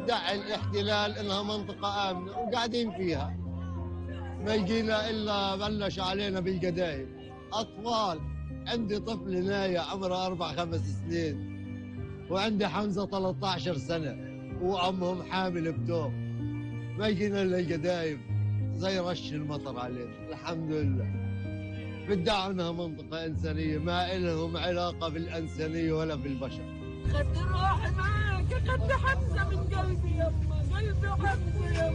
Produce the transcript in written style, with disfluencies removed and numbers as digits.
بتدعي الاحتلال انها منطقه امنه وقاعدين فيها. ما يجينا الا بلش علينا بالقذايف. اطفال، عندي طفل نايا عمره 4 5 سنين، وعندي حمزه 13 سنه وامهم حامل بتوم. ما يجينا الا القذايف زي رش المطر علينا. الحمد لله. بدعوا انها منطقه انسانيه، ما لهم علاقه بالانسانيه ولا بالبشر. خدي روحي معاك، خدي حمزه من قلبي يما، قلبي حمزه يما.